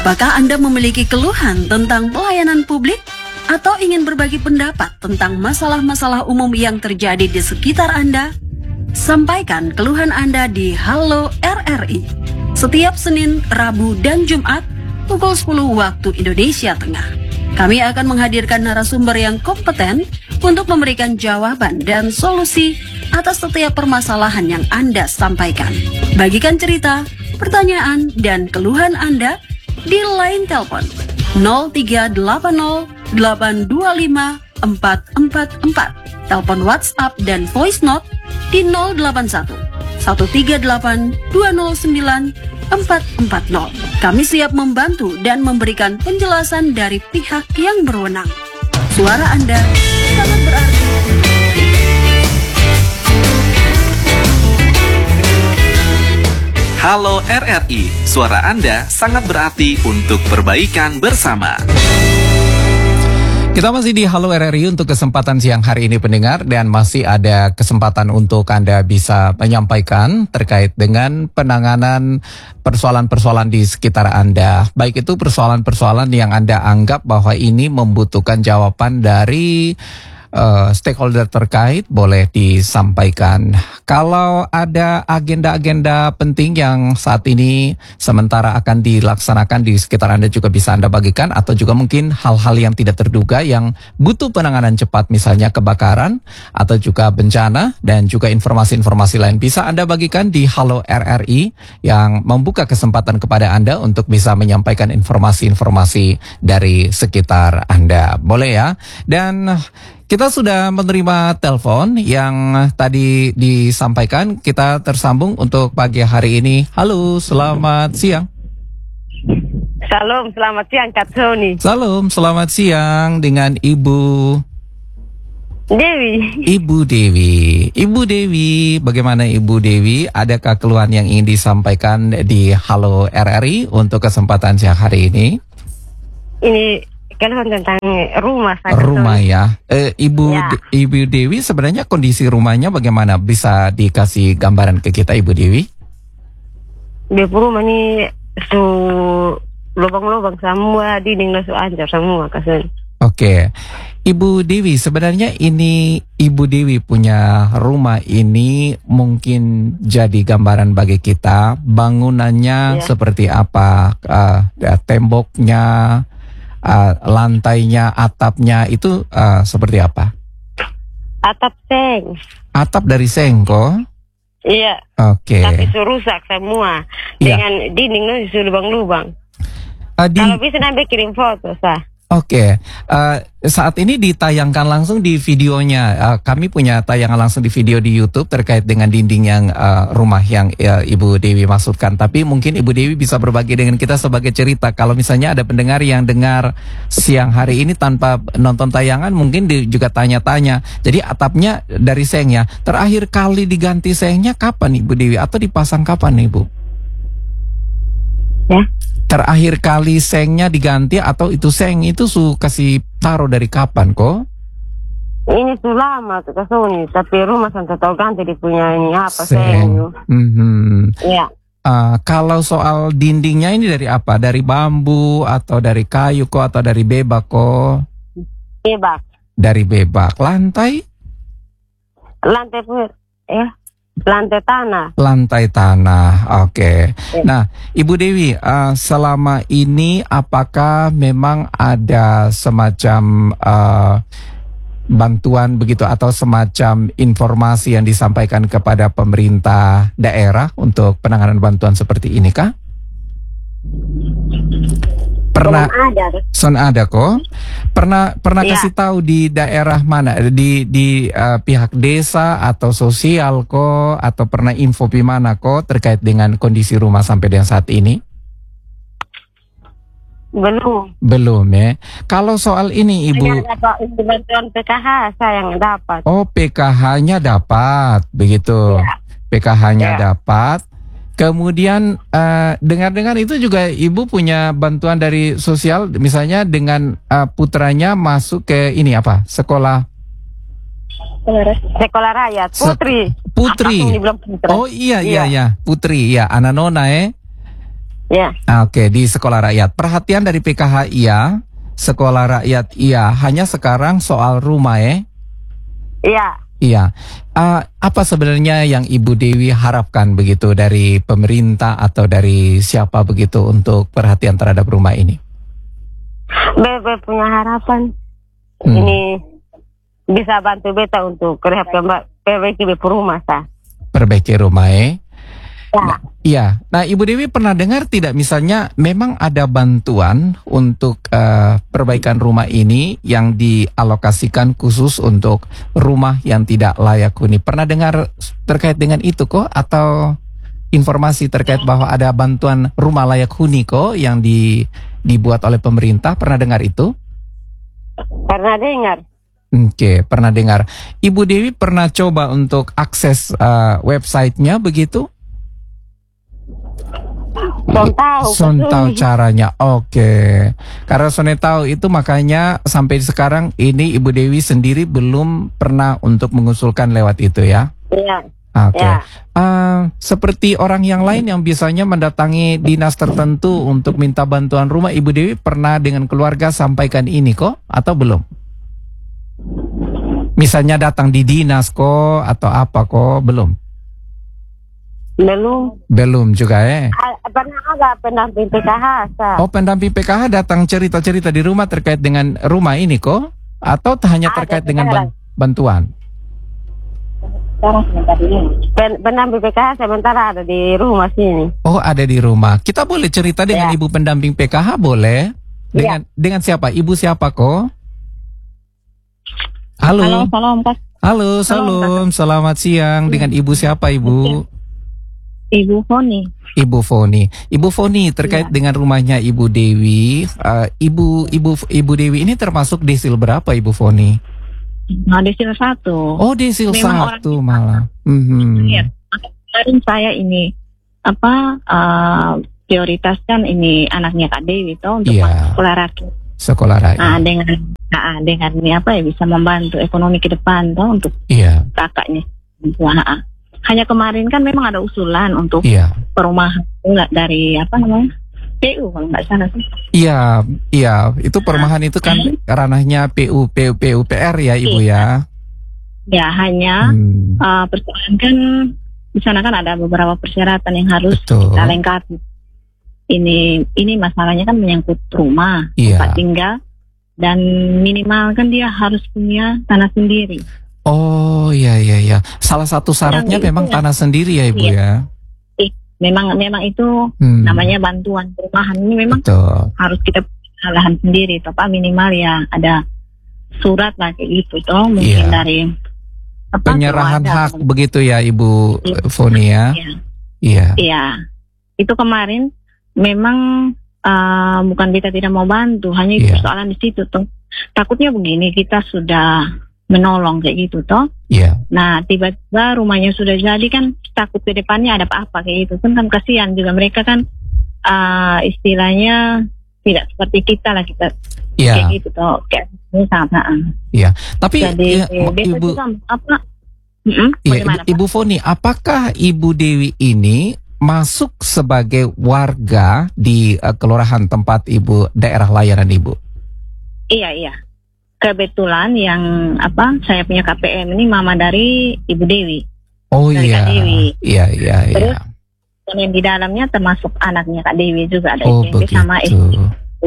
Apakah Anda memiliki keluhan tentang pelayanan publik? Atau ingin berbagi pendapat tentang masalah-masalah umum yang terjadi di sekitar Anda? Sampaikan keluhan Anda di Halo RRI setiap Senin, Rabu, dan Jumat pukul 10 waktu Indonesia Tengah. Kami akan menghadirkan narasumber yang kompeten untuk memberikan jawaban dan solusi atas setiap permasalahan yang Anda sampaikan. Bagikan cerita, pertanyaan, dan keluhan Anda di line telepon 0380 825 444, telepon WhatsApp dan voice note di 081 138 209 440. Kami siap membantu dan memberikan penjelasan dari pihak yang berwenang. Suara Anda sangat berarti. Halo RRI, suara Anda sangat berarti untuk perbaikan bersama. Kita masih di Halo RRI untuk kesempatan siang hari ini pendengar, dan masih ada kesempatan untuk Anda bisa menyampaikan terkait dengan penanganan persoalan-persoalan di sekitar Anda. Baik itu persoalan-persoalan yang Anda anggap bahwa ini membutuhkan jawaban dari stakeholder terkait, boleh disampaikan. Kalau ada agenda-agenda penting yang saat ini sementara akan dilaksanakan di sekitar Anda juga bisa Anda bagikan, atau juga mungkin hal-hal yang tidak terduga yang butuh penanganan cepat, misalnya kebakaran atau juga bencana, dan juga informasi-informasi lain bisa Anda bagikan di Halo RRI yang membuka kesempatan kepada Anda untuk bisa menyampaikan informasi-informasi dari sekitar Anda. Boleh ya? Dan kita sudah menerima telepon yang tadi disampaikan. Kita tersambung untuk pagi hari ini. Halo, selamat siang. Salam, selamat siang Kak Sony. Salam, selamat siang dengan Ibu Dewi. Ibu Dewi, bagaimana Ibu Dewi? Adakah keluhan yang ingin disampaikan di Halo RRI untuk kesempatan siang hari ini? Ini keluhan tentang rumah. Rumah ya. Ibu Ya. Ibu Dewi, sebenarnya kondisi rumahnya bagaimana? Bisa dikasih gambaran ke kita, Ibu Dewi? Di rumah ini su lubang-lubang semua, dinding su anjir semua Kak Sony. Oke. Ibu Dewi, sebenarnya ini Ibu Dewi punya rumah ini mungkin jadi gambaran bagi kita. Bangunannya seperti apa? Temboknya, lantainya, atapnya itu seperti apa? Atap seng. Atap dari seng kok? Iya. Oke. Tapi su rusak semua. Iya. Dengan dinding su lubang-lubang. Din- Kalau bisa nanti kirim foto sah. Oke, saat ini ditayangkan langsung di videonya. Kami punya tayangan langsung di video di YouTube terkait dengan dinding yang rumah yang Ibu Dewi maksudkan. Tapi mungkin Ibu Dewi bisa berbagi dengan kita sebagai cerita. Kalau misalnya ada pendengar yang dengar siang hari ini tanpa nonton tayangan, mungkin juga tanya-tanya. Jadi atapnya dari seng ya. Terakhir kali diganti sengnya kapan Ibu Dewi? Atau dipasang kapan Ibu? Ya. Terakhir kali sengnya diganti atau itu seng itu kasih taruh dari kapan kok? Ini su lama Kak Sony, tapi rumah sampai tahu ganti dipunya ini apa Seng. seng. Iya. Kalau soal dindingnya ini dari apa? Dari bambu atau dari kayu kok, atau dari bebak kok? Bebak. Dari bebak. Lantai? Lantai pun lantai tanah. Lantai tanah, oke. Nah, Ibu Dewi, selama ini apakah memang ada semacam bantuan begitu atau semacam informasi yang disampaikan kepada pemerintah daerah untuk penanganan bantuan seperti ini kah? Pernah ada kok. Pernah kasih tahu di daerah mana? Di pihak desa atau sosial kok, atau pernah info di mana kok terkait dengan kondisi rumah sampai dengan saat ini? Belum ya. Kalau soal ini Ibu, hanya dapat bantuan PKH saya yang dapat. Oh, PKH-nya dapat begitu. Ya. PKH-nya dapat. Kemudian dengar-dengar itu juga Ibu punya bantuan dari sosial, misalnya dengan putranya masuk ke ini apa? Sekolah rakyat, Putri. Putri. Oh iya, Putri ya, anak nona Ya. Oke, di sekolah rakyat. Perhatian dari PKH iya, sekolah rakyat iya. Hanya sekarang soal rumah Iya. Iya. Apa sebenarnya yang Ibu Dewi harapkan begitu dari pemerintah atau dari siapa begitu untuk perhatian terhadap rumah ini? Bebe punya harapan ini bisa bantu beta untuk perbaiki rumah sah. Perbaiki rumah Ya. Iya. Nah, Ibu Dewi pernah dengar tidak misalnya memang ada bantuan untuk perbaikan rumah ini yang dialokasikan khusus untuk rumah yang tidak layak huni. Pernah dengar terkait dengan itu kok atau informasi terkait bahwa ada bantuan rumah layak huni kok yang dibuat oleh pemerintah? Pernah dengar itu? Pernah dengar? Oke, pernah dengar. Ibu Dewi pernah coba untuk akses websitenya begitu? Son tahu caranya. Oke. Karena Son tahu itu makanya sampai sekarang ini Ibu Dewi sendiri belum pernah untuk mengusulkan lewat itu ya. Iya. Oke. Ya. Seperti orang yang lain yang biasanya mendatangi dinas tertentu untuk minta bantuan rumah, Ibu Dewi pernah dengan keluarga sampaikan ini kok atau belum? Misalnya datang di dinas kok atau apa kok belum? Belum juga Pernah ada pendamping PKH sah. Oh, pendamping PKH datang cerita-cerita di rumah terkait dengan rumah ini kok? Atau hanya terkait dengan bantuan? Pendamping PKH sementara ada di rumah sini. Oh, ada di rumah. Kita boleh cerita dengan Ibu pendamping PKH boleh? Dengan siapa? Ibu siapa kok? Halo. Salam Kak. Halo, salam. Selamat siang. Dengan Ibu siapa, Ibu? Ibu Foni. Ibu Foni. Ibu Foni terkait dengan rumahnya Ibu Dewi. Ibu Dewi ini termasuk desil berapa, Ibu Foni? Nah, desil 1. Oh, desil 1 malah. Iya. Kemarin saya ini prioritaskan ini anaknya Kak Dewi untuk sekolah rakyat. Sekolah rakyat. Dengan ini bisa membantu ekonomi ke depan untuk kakaknya. Hanya kemarin kan memang ada usulan untuk perumahan dari PU kalau nggak salah sih. Iya, itu perumahan itu kan ranahnya PUPR ya Ibu ya. Ya, hanya persoalan kan di sana kan ada beberapa persyaratan yang harus kita lengkapi. Ini masalahnya kan menyangkut rumah, tempat tinggal, dan minimal kan dia harus punya tanah sendiri. Oh iya. Salah satu syaratnya memang tanah sendiri ya Ibu ya. Memang itu namanya bantuan perumahan ini memang harus kita punya lahan sendiri, Pak, minimal ya ada surat lah kayak gitu mungkin dari penyerahan hak begitu ya Ibu Foni ya. Iya. Itu kemarin memang bukan kita tidak mau bantu, hanya itu persoalan di situ takutnya begini, kita sudah menolong kayak gitu nah tiba-tiba rumahnya sudah jadi kan takut ke depannya ada apa-apa kayak gitu kan kasihan juga mereka kan istilahnya tidak seperti kita lah kita kayak gitu kayak sama. Tapi jadi, Ibu juga, Ibu Foni, apakah Ibu Dewi ini masuk sebagai warga di kelurahan tempat Ibu daerah layanan Ibu? Iya. Kebetulan yang saya punya KPM ini mama dari Ibu Dewi. Oh dari iya. Kak Dewi. Iya. Terus yang di dalamnya termasuk anaknya Kak Dewi juga ada SMP begitu. sama SD.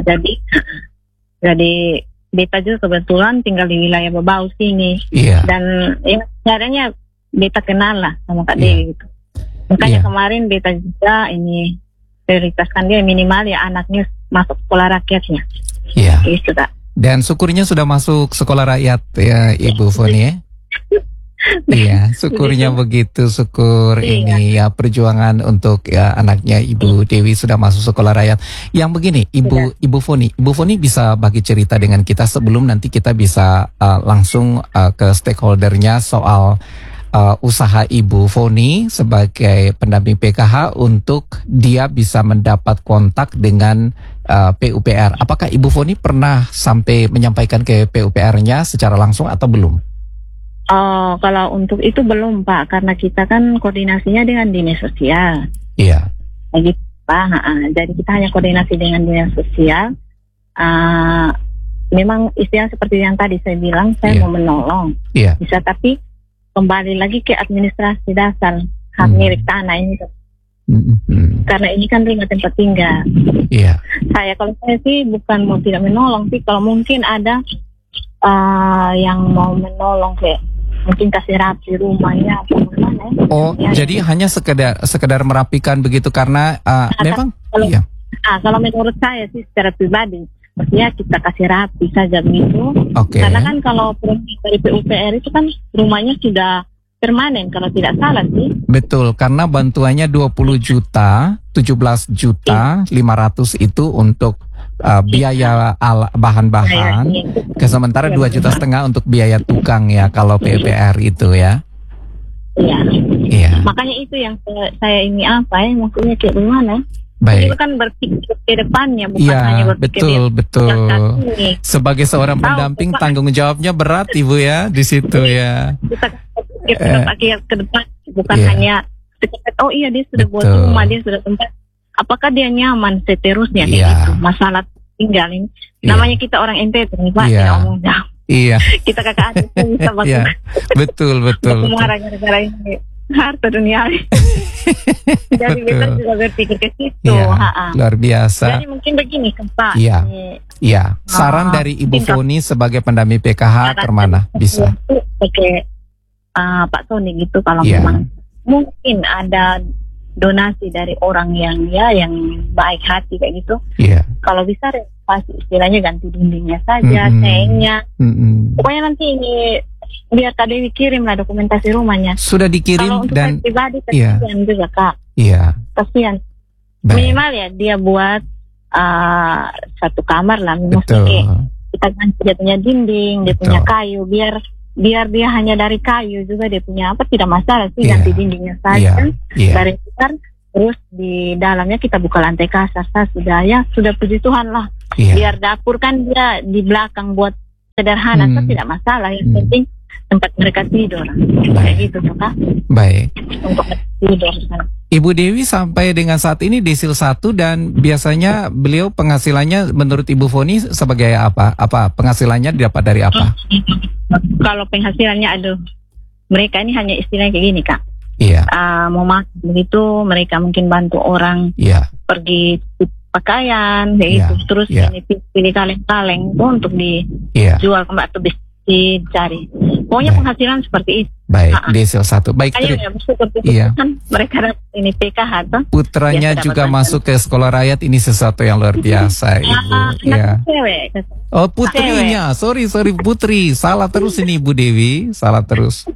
Jadi beta juga kebetulan tinggal di wilayah Bebau sini. Iya. Dan caranya beta kenal lah sama Kak Dewi gitu. Makanya kemarin beta juga ini prioritaskan dia minimal ya anaknya masuk sekolah rakyatnya. Iya. Gitu Kak. Dan syukurnya sudah masuk sekolah rakyat ya Ibu Foni ya. Iya, syukurnya begitu, syukur ini ya perjuangan untuk anaknya Ibu Dewi sudah masuk sekolah rakyat. Yang begini, Ibu Foni bisa bagi cerita dengan kita sebelum nanti kita bisa langsung ke stakeholdernya soal usaha Ibu Foni sebagai pendamping PKH untuk dia bisa mendapat kontak dengan PUPR. Apakah Ibu Foni pernah sampai menyampaikan ke PUPR-nya secara langsung atau belum? Kalau untuk itu belum Pak, karena kita kan koordinasinya dengan dinas sosial. Iya. Lagi apa. Jadi kita hanya koordinasi dengan dinas sosial. Memang istilah seperti yang tadi saya bilang, saya mau menolong, bisa, tapi kembali lagi ke administrasi dasar hak milik tanah ini. Karena ini kan rumah tempat tinggal. Kalau saya sih bukan mau tidak menolong sih, kalau mungkin ada yang mau menolong kayak mungkin kasih rapi rumahnya apa gimana. Jadi hanya sekedar merapikan begitu karena memang kalau menurut saya sih secara pribadi maksudnya kita kasih rapi saja begitu. Karena kan kalau dari PUPR itu kan rumahnya sudah permanen kalau tidak salah sih. Betul, karena bantuannya 20 juta, 17 juta 500 itu untuk biaya bahan-bahan. Sementara 2,5 juta untuk biaya tukang ya kalau PUPR itu ya. Iya. Makanya itu yang saya ini maksudnya kayak gimana? Baik. Itu kan berpikir ke depannya, bukan hanya berpikir betul. Sebagai seorang pendamping tanggung jawabnya berat Ibu ya di situ ya. Kita pikir ke depan, bukan hanya dia sudah buat rumah, dia sudah tempat. Apakah dia nyaman seterusnya gitu? Masalah tinggal ini. Namanya kita orang NTT nih Pak, ngomong jauh. Kita kakak adik bisa bantu. Betul. Marah gara-gara ini harta duniawi. Jadi kita juga berpikir ke situ. Luar biasa. Jadi mungkin begini kan Pak. Saran dari Ibu Foni sebagai pendamping PKH kemana bisa? Oke, Pak Sony gitu, kalau memang mungkin ada donasi dari orang yang baik hati kayak gitu. Kalau bisa renovasi, istilahnya ganti dindingnya saja, sengnya. Pokoknya nanti ini biar Kak Dewi kirim lah dokumentasi rumahnya. Sudah dikirim. Kalau untuk dan pribadi kasihan juga Kak. Kasihan. Minimal ya dia buat satu kamar lah. Kita ganti dia punya dinding, dia punya kayu, biar dia hanya dari kayu juga dia punya tidak masalah sih, ganti dindingnya saja dari luar. Terus di dalamnya kita buka lantai kasar sudah puji Tuhan lah. Biar dapur kan dia di belakang buat sederhana, tidak masalah. Yang penting tempat mereka tidur. Kayak gitu tuh Kak. Baik. Untuk tidur. Ibu Dewi sampai dengan saat ini Desil 1 dan biasanya beliau penghasilannya menurut Ibu Foni sebagai apa? Apa penghasilannya didapat dari apa? Kalau penghasilannya mereka ini hanya istilahnya kayak gini Kak. Mau makan begitu, mereka mungkin bantu orang pergi pakaian kayak gitu. Terus ini pilih kaleng-kaleng itu untuk dijual kembali atau dicari. Pokoknya penghasilan seperti itu. Baik, Desil 1. Baik. Kan mereka dapat ini PKH tuh. Putranya juga masuk ke sekolah rakyat, ini sesuatu yang luar biasa Ibu. Cewek. Oh, putrinya. Sorry Putri. Salah terus ini Ibu Dewi, salah terus.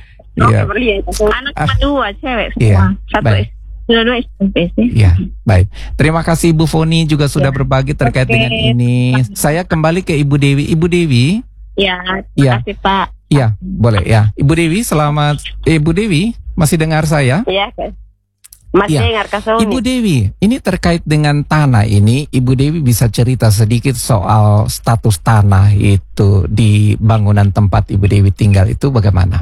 Anak kedua cewek semua. Satu dua SMP sih. Baik. Terima kasih Ibu Foni juga sudah berbagi terkait dengan ini. Saya kembali ke Ibu Dewi. Ibu Dewi. Terima kasih Pak. Boleh ya. Ibu Dewi, selamat. Ibu Dewi, masih dengar saya? Iya, masih dengar Kak Sony. Ibu Dewi, ini terkait dengan tanah ini, Ibu Dewi bisa cerita sedikit soal status tanah itu di bangunan tempat Ibu Dewi tinggal itu bagaimana?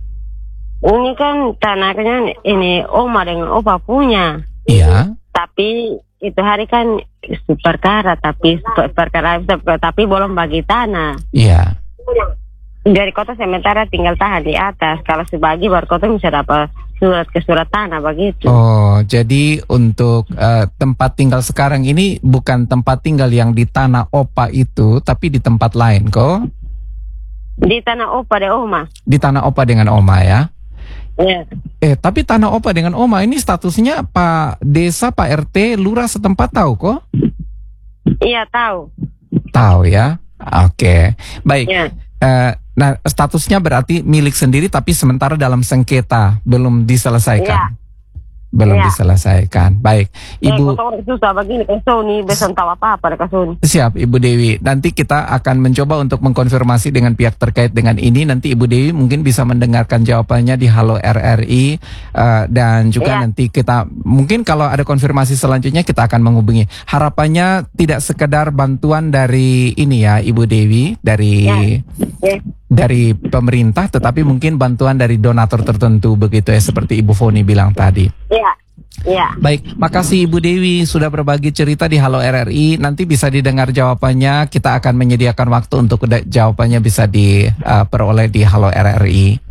Ini kan tanahnya ini Oma dengan Opa punya. Tapi itu hari kan perkara tapi belum bagi tanah. Dari kota sementara tinggal tahan di atas. Kalau sebagi baru kota bisa dapat surat tanah begitu. Oh, jadi untuk tempat tinggal sekarang ini bukan tempat tinggal yang di tanah Opa itu, tapi di tempat lain kok? Di tanah Opa dan Oma. Di tanah Opa dengan Oma ya? Tapi tanah Opa dengan Oma ini statusnya Pak Desa, Pak RT, Lurah setempat tahu kok? Iya tahu. Tahu ya? Oke. Baik. Nah, statusnya berarti milik sendiri tapi sementara dalam sengketa, belum diselesaikan. Belum diselesaikan. Baik, Ibu. Susah begini Kak Sony, besan tahu apa-apa Kak Sony. Siap, Ibu Dewi. Nanti kita akan mencoba untuk mengkonfirmasi dengan pihak terkait dengan ini. Nanti Ibu Dewi mungkin bisa mendengarkan jawabannya di Halo RRI dan juga nanti kita mungkin kalau ada konfirmasi selanjutnya kita akan menghubungi. Harapannya tidak sekedar bantuan dari ini ya, Ibu Dewi, dari pemerintah, tetapi mungkin bantuan dari donatur tertentu begitu ya, seperti Ibu Foni bilang tadi. Ya. Baik, makasih Ibu Dewi sudah berbagi cerita di Halo RRI. Nanti bisa didengar jawabannya. Kita akan menyediakan waktu untuk jawabannya bisa diperoleh di Halo RRI.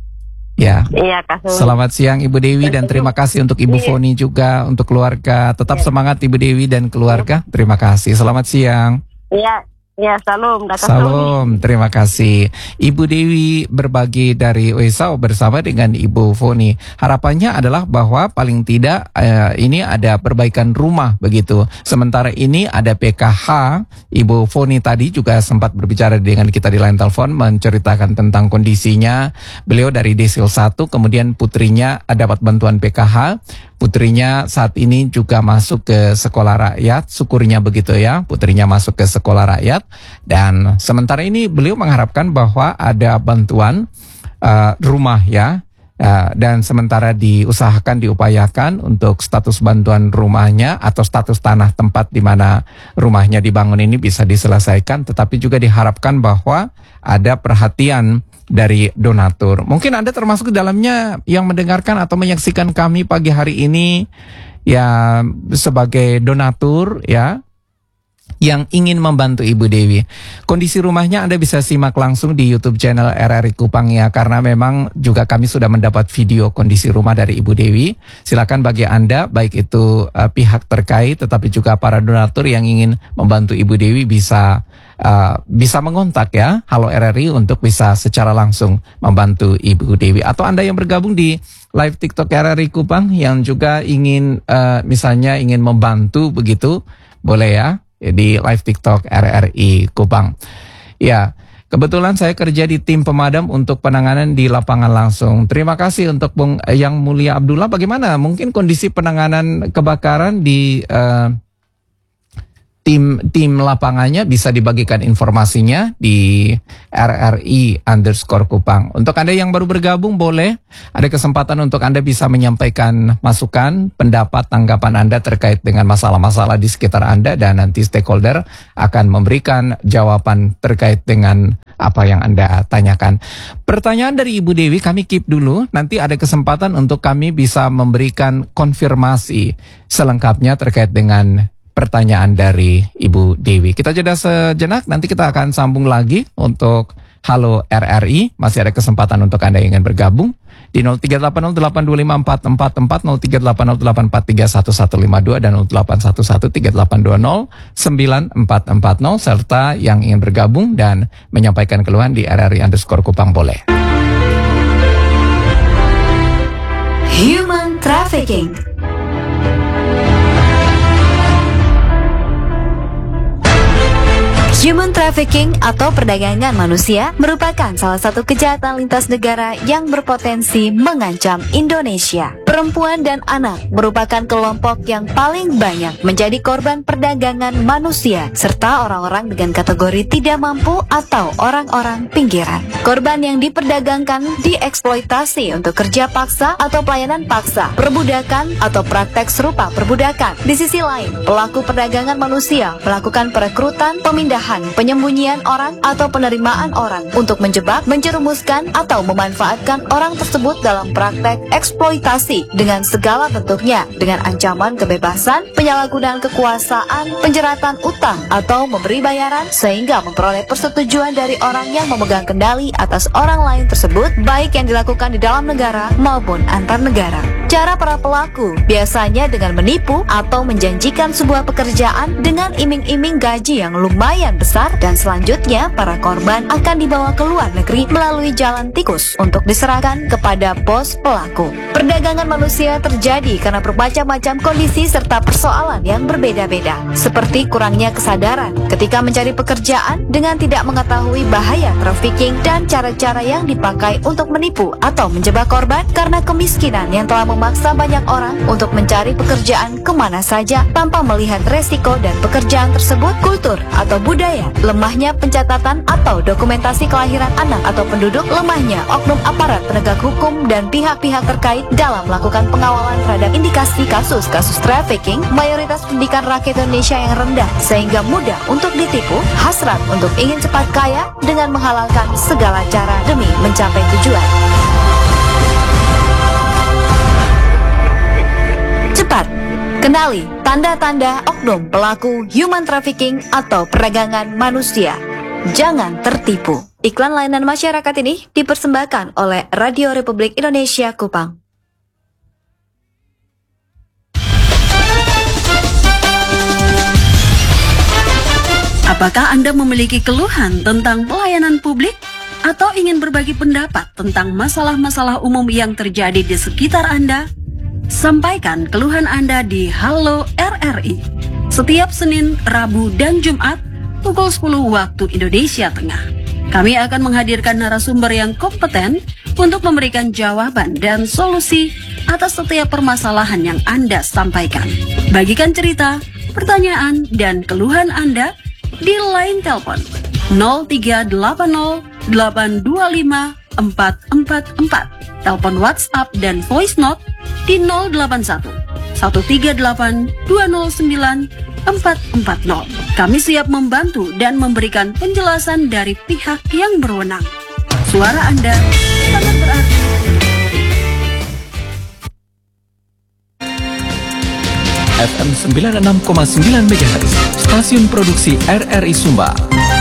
Ya. Iya, Kak. Selamat siang Ibu Dewi dan terima kasih untuk Ibu Foni juga, untuk keluarga. Tetap semangat Ibu Dewi dan keluarga. Terima kasih. Selamat siang. Iya. Ya, salam. Salam, terima kasih. Ibu Dewi berbagi dari Wesau bersama dengan Ibu Foni. Harapannya adalah bahwa paling tidak ini ada perbaikan rumah begitu. Sementara ini ada PKH. Ibu Foni tadi juga sempat berbicara dengan kita di line telepon menceritakan tentang kondisinya. Beliau dari Desil 1, kemudian putrinya dapat bantuan PKH. Putrinya saat ini juga masuk ke sekolah rakyat, syukurnya begitu ya, putrinya masuk ke sekolah rakyat. Dan sementara ini beliau mengharapkan bahwa ada bantuan rumah ya, dan sementara diupayakan untuk status bantuan rumahnya atau status tanah tempat di mana rumahnya dibangun ini bisa diselesaikan, tetapi juga diharapkan bahwa ada perhatian dari donatur. Mungkin Anda termasuk di dalamnya yang mendengarkan atau menyaksikan kami pagi hari ini ya sebagai donatur ya, yang ingin membantu Ibu Dewi. Kondisi rumahnya Anda bisa simak langsung di YouTube channel RRI Kupang ya, karena memang juga kami sudah mendapat video kondisi rumah dari Ibu Dewi. Silakan bagi Anda, baik itu pihak terkait tetapi juga para donatur yang ingin membantu Ibu Dewi bisa mengontak ya Halo RRI untuk bisa secara langsung membantu Ibu Dewi. Atau Anda yang bergabung di live TikTok RRI Kupang yang juga ingin misalnya ingin membantu begitu, boleh ya di live TikTok RRI Kupang. Ya, kebetulan saya kerja di tim pemadam untuk penanganan di lapangan langsung. Terima kasih untuk Bung Yang Mulia Abdullah. Bagaimana mungkin kondisi penanganan kebakaran di tim lapangannya, bisa dibagikan informasinya di RRI_Kupang. Untuk Anda yang baru bergabung, boleh ada kesempatan untuk Anda bisa menyampaikan masukan, pendapat, tanggapan Anda terkait dengan masalah-masalah di sekitar Anda, dan nanti stakeholder akan memberikan jawaban terkait dengan apa yang Anda tanyakan. Pertanyaan dari Ibu Dewi kami keep dulu, nanti ada kesempatan untuk kami bisa memberikan konfirmasi selengkapnya terkait dengan pertanyaan dari Ibu Dewi. Kita jeda sejenak, nanti kita akan sambung lagi untuk Halo RRI. Masih ada kesempatan untuk Anda yang ingin bergabung di 0380825444, 038084311152 dan 081138209440, serta yang ingin bergabung dan menyampaikan keluhan di RRI_Kupang boleh. Human Trafficking. Human trafficking atau perdagangan manusia merupakan salah satu kejahatan lintas negara yang berpotensi mengancam Indonesia. Perempuan dan anak merupakan kelompok yang paling banyak menjadi korban perdagangan manusia, serta orang-orang dengan kategori tidak mampu atau orang-orang pinggiran. Korban yang diperdagangkan dieksploitasi untuk kerja paksa atau pelayanan paksa, perbudakan atau praktek serupa perbudakan. Di sisi lain, pelaku perdagangan manusia melakukan perekrutan, pemindahan, penyembunyian orang atau penerimaan orang untuk menjebak, menjerumuskan atau memanfaatkan orang tersebut dalam praktek eksploitasi dengan segala bentuknya, dengan ancaman kebebasan, penyalahgunaan kekuasaan, penjeratan utang atau memberi bayaran sehingga memperoleh persetujuan dari orang yang memegang kendali atas orang lain tersebut, baik yang dilakukan di dalam negara maupun antar negara. Cara para pelaku biasanya dengan menipu atau menjanjikan sebuah pekerjaan dengan iming-iming gaji yang lumayan besar, dan selanjutnya para korban akan dibawa ke luar negeri melalui jalan tikus untuk diserahkan kepada bos pelaku. Perdagangan manusia terjadi karena bermacam-macam kondisi serta persoalan yang berbeda-beda, seperti kurangnya kesadaran ketika mencari pekerjaan dengan tidak mengetahui bahaya trafficking dan cara-cara yang dipakai untuk menipu atau menjebak korban, karena kemiskinan yang telah memaksa banyak orang untuk mencari pekerjaan kemana saja tanpa melihat resiko dan pekerjaan tersebut, kultur atau budaya, lemahnya pencatatan atau dokumentasi kelahiran anak atau penduduk, lemahnya oknum aparat penegak hukum dan pihak-pihak terkait dalam melakukan pengawalan terhadap indikasi kasus-kasus trafficking, mayoritas pendidikan rakyat Indonesia yang rendah sehingga mudah untuk ditipu, hasrat untuk ingin cepat kaya dengan menghalalkan segala cara demi mencapai tujuan. 4. Kenali tanda-tanda oknum pelaku human trafficking atau perdagangan manusia. Jangan tertipu. Iklan layanan masyarakat ini dipersembahkan oleh Radio Republik Indonesia Kupang. Apakah Anda memiliki keluhan tentang pelayanan publik? Atau ingin berbagi pendapat tentang masalah-masalah umum yang terjadi di sekitar Anda? Sampaikan keluhan Anda di Halo RRI setiap Senin, Rabu, dan Jumat pukul 10 waktu Indonesia Tengah. Kami akan menghadirkan narasumber yang kompeten untuk memberikan jawaban dan solusi atas setiap permasalahan yang Anda sampaikan. Bagikan cerita, pertanyaan, dan keluhan Anda di line telepon 0380 825 444, telepon WhatsApp dan voice note di 081 138 209 440. Kami siap membantu dan memberikan penjelasan dari pihak yang berwenang. Suara Anda sangat berarti. FM 96,9 MHz, stasiun produksi RRI Sumba.